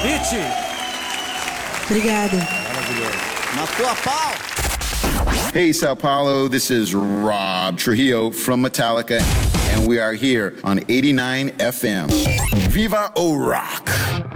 Hit. Obrigada. Matou a pau. Hey, Sao Paulo, this is Rob Trujillo from Metallica, and we are here on 89 FM. Viva o Rock!